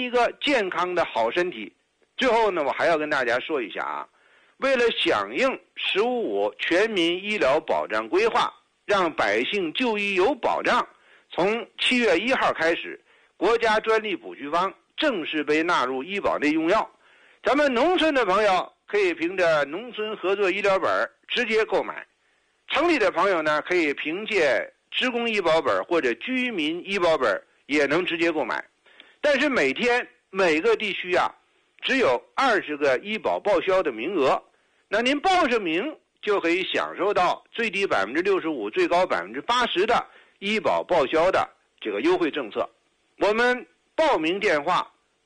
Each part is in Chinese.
一个健康的好身体。最后呢，我还要跟大家说一下啊，为了响应“15+5”全民医疗保障规划，让百姓就医有保障，从7月1号开始，国家专利补虚方正式被纳入医保内用药。咱们农村的朋友可以凭着农村合作医疗本直接购买，城里的朋友呢，可以凭借职工医保本或者居民医保本也能直接购买。但是每天每个地区啊，只有20个医保报销的名额，那您报上名就可以享受到最低65%、最高80%的医保报销的这个优惠政策。我们报名电话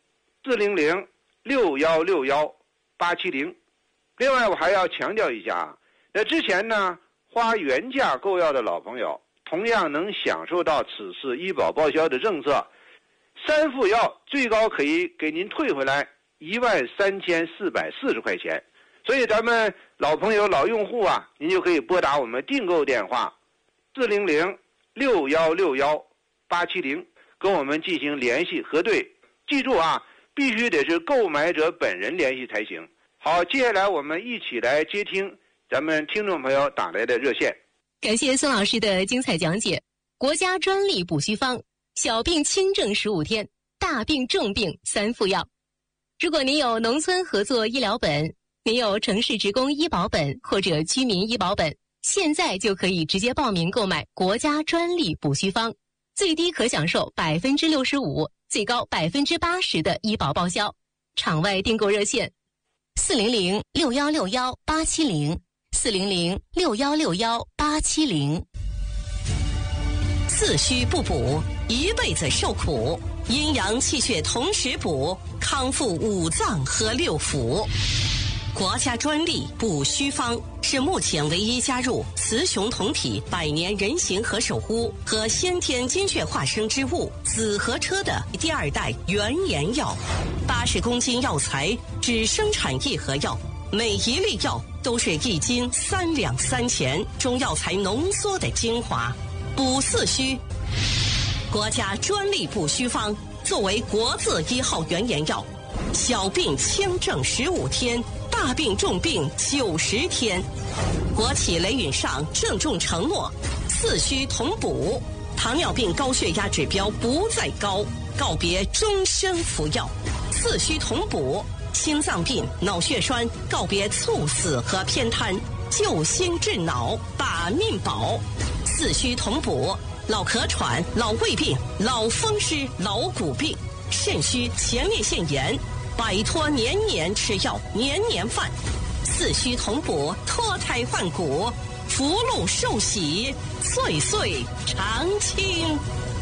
400-6161-870。另外我还要强调一下啊，那之前呢花原价购药的老朋友同样能享受到此次医保报销的政策，3副药最高可以给您退回来13440块钱。所以咱们老朋友老用户啊，您就可以拨打我们订购电话400-6161-870跟我们进行联系核对。记住啊，必须得是购买者本人联系才行。好，接下来我们一起来接听咱们听众朋友打来的热线。 感谢孙老师的精彩讲解。国家专利补虚方，小病轻症15天，大病重病3副药。如果您有农村合作医疗本，您有城市职工医保本或者居民医保本，现在就可以直接报名购买国家专利补虚方，最低可享受65%，最高80%的医保报销。场外订购热线400-6161-870 400-6161-870。 四虚不补，一辈子受苦。阴阳气血同时补，康复5脏和6腑。国家专利补虚方是目前唯一加入雌雄同体百年人形和守护和先天精血化生之物紫河车的第2代原研药。80公斤药材只生产1盒药，每一粒药都是1斤3两3钱，中药材浓缩的精华，补四虚。国家专利补虚方作为国字1号原研药，小病轻症15天，大病重病90天。国企雷允上郑重承诺，四虚同补，糖尿病高血压指标不再高，告别终身服药。四虚同补，心脏病、脑血栓告别猝死和偏瘫，救心治脑，把命保。四虚同补，老咳喘、老胃病、老风湿、老骨病、肾虚、前列腺炎，摆脱年年吃药、年年犯。四虚同补，脱胎换骨，福禄寿喜，岁岁常青。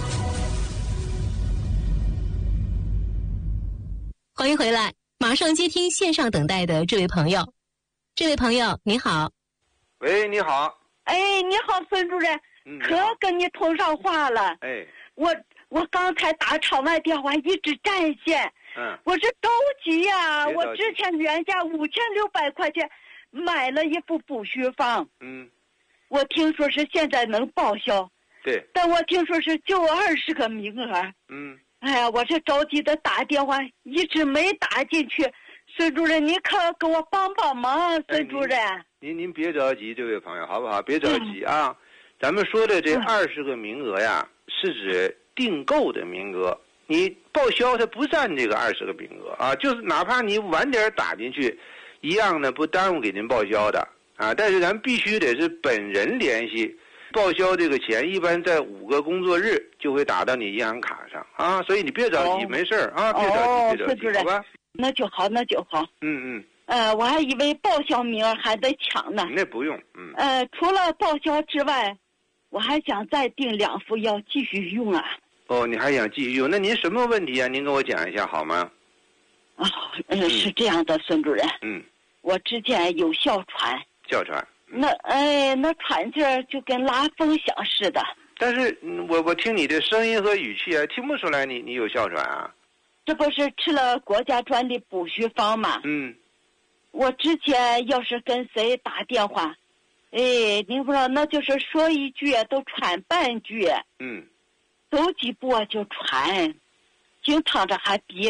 欢迎回来，马上接听线上等待的这位朋友。这位朋友你好。 喂，你好。 哎，你好，孙主任，可跟你通上话了。 哎， 我刚才打场外电话一直占线。我是着急呀，我之前原价5600块钱买了一副补虚方。我听说是现在能报销。 对。 但我听说是就20个名额。哎呀，我这着急的打电话一直没打进去。孙主任，你可给我帮帮忙，孙主任。 您别着急，这位朋友，好不好？别着急啊。咱们说的这20个名额呀，是指订购的名额，你报销它不占这个20个名额啊，就是哪怕你晚点打进去，一样呢不耽误给您报销的啊。但是咱必须得是本人联系，报销这个钱一般在5个工作日就会打到你银行卡上啊，所以你别着急，没事啊，别着急，别着急，好吧？ 那就好，那就好。我还以为报销名额还得抢呢。 那不用。 除了报销之外，我还想再订2副药继续用啊。 哦，你还想继续用？那您什么问题啊？您跟我讲一下好吗？ 是这样的，孙主任。我之前有哮喘。 哮喘。 那喘劲儿就跟拉风响似的。 但是我听你的声音和语气啊，听不出来你有哮喘啊。 这不是吃了国家专利补虚方吗？我之前要是跟谁打电话，您不知道，那就是说一句都喘半句。走几步就喘，经常着还憋